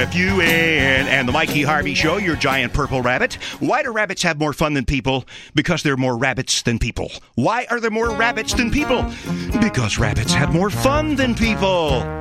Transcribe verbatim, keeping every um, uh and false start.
F U N and the Mikey Harvey Show, your giant purple rabbit. Why do rabbits have more fun than people? Because there are more rabbits than people. Why are there more rabbits than people? Because rabbits have more fun than people.